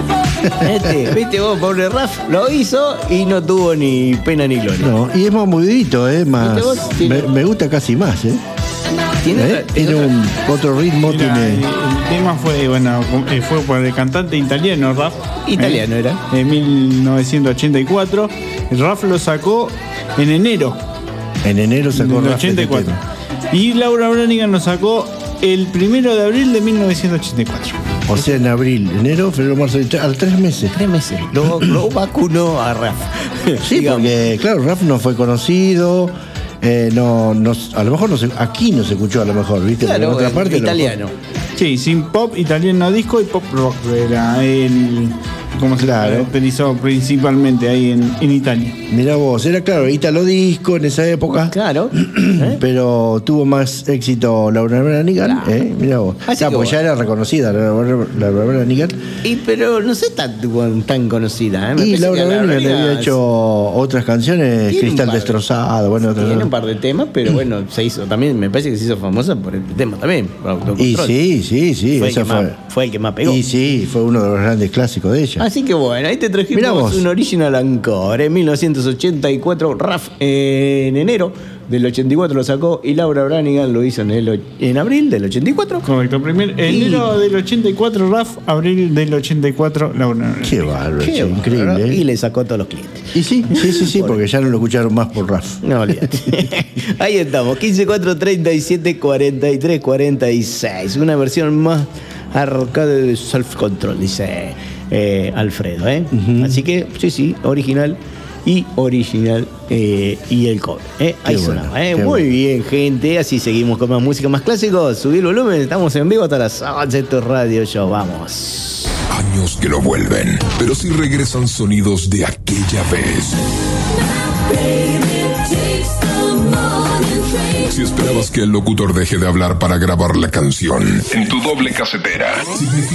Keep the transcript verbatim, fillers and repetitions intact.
Este, viste vos, pobre Raf, lo hizo y no tuvo ni pena ni gloria. No, y es más movidito, ¿eh? Más, ¿Viste vos? me, me gusta casi más, ¿eh? Tiene, ¿Eh? otra- Tiene otra- un, otro ritmo, Mira, tiene... el, el tema fue, bueno, eh, fue por el cantante italiano Raf. Italiano eh, era. En mil novecientos ochenta y cuatro. Raf lo sacó en enero En enero sacó del Raf ochenta y este cuatro. tema. Y Laura Branigan lo sacó el primero de abril de mil novecientos ochenta y cuatro. O sea, en abril, enero, febrero, marzo, a los tres meses. Tres meses. Lo, lo vacunó a Raf. Sí, Digamos. porque, claro, Raf no fue conocido, eh, no, no, a lo mejor no se, aquí no se escuchó, a lo mejor, ¿viste? Pero Claro, en otra eh, parte. a lo italiano. Sí, sin pop, italiano disco y pop rock era el. Como se Claro. caracterizó principalmente ahí en, en Italia. mejor. Mirá vos, era claro, Italo Disco en esa época. Claro. ¿Eh? Pero tuvo más éxito Laura Branigan, Claro. ¿eh? Mirá vos. Así Claro, que pues ya bueno. era reconocida Laura, Laura Branigan. Y pero no sé tan, tan conocida, ¿eh? Me Y parece Laura que Branigan le había Branigan hecho otras canciones, Tiene un Cristal par de- Destrozado, bueno, otras. Tiene un par de temas, pero bueno, se hizo también, me parece que se hizo famosa por el tema también, por Y Autocontrol. sí, sí, sí, fue, el esa que fue. más, fue el que más pegó. Y sí, fue uno de los grandes clásicos de ella. Así que bueno, ahí te Mirá trajimos vos. un original encore. En mil novecientos ochenta y cuatro, Raf en enero del ochenta y cuatro lo sacó y Laura Branigan lo hizo en, el, o- en abril del ochenta y cuatro. Correcto. Primer, Y- enero del ochenta y cuatro Raf, abril del ochenta y cuatro Laura Branigan. Qué bárbaro, Qué che, bárbaro. increíble. ¿eh? Y le sacó a todos los clientes. Y sí, sí, sí, sí, porque ya no lo escucharon más por Raf. No, olvídate. Ahí estamos, quince, cuatro, treinta y siete, cuarenta y tres, cuarenta y seis. Una versión más arcade de Self Control, dice eh, Alfredo. ¿eh? Así que, sí, sí, original y original eh, y el cover. ¿eh? Ahí Qué sonaba. bueno, ¿eh? qué Muy bueno. bien, gente. Así seguimos con más música, más clásicos. Subí el volumen, estamos en vivo hasta las once de tu radio show. Vamos. Años que lo vuelven, pero sí regresan sonidos de aquella vez. Si esperabas que el locutor deje de hablar para grabar la canción en tu doble casetera,